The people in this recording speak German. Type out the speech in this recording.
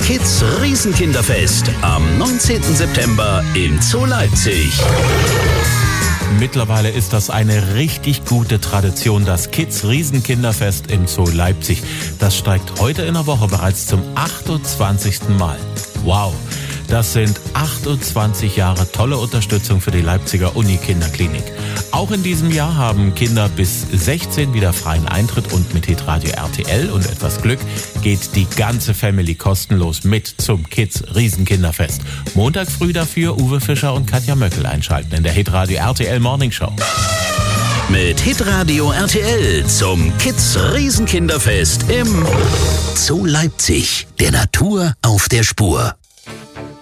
Kids Riesenkinderfest am 19. September im Zoo Leipzig. Mittlerweile ist das eine richtig gute Tradition, das Kids Riesenkinderfest im Zoo Leipzig. Das steigt heute in der Woche bereits zum 28. Mal. Wow! Das sind 28 Jahre tolle Unterstützung für die Leipziger Uni-Kinderklinik. Auch in diesem Jahr haben Kinder bis 16 wieder freien Eintritt und mit Hitradio RTL und etwas Glück geht die ganze Family kostenlos mit zum Kids Riesenkinderfest. Montag früh dafür Uwe Fischer und Katja Möckel einschalten in der Hitradio RTL Morning Show. Mit Hitradio RTL zum Kids Riesenkinderfest im Zoo Leipzig. Der Natur auf der Spur.